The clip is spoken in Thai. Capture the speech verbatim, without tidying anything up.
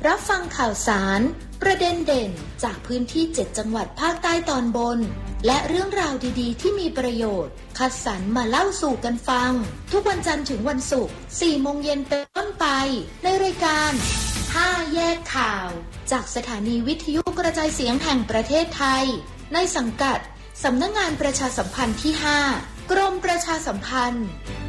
รับฟังข่าวสารประเด็นเด่นจากพื้นที่เจ็ดจังหวัดภาคใต้ตอนบนและเรื่องราวดีๆที่มีประโยชน์คัดสรรมาเล่าสู่กันฟังทุกวันจันทร์ถึงวันศุกร์ สี่โมงเย็นเป็นต้นไปในรายการห้าแยกข่าวจากสถานีวิทยุกระจายเสียงแห่งประเทศไทยในสังกัดสำนักงานประชาสัมพันธ์ที่ห้ากรมประชาสัมพันธ์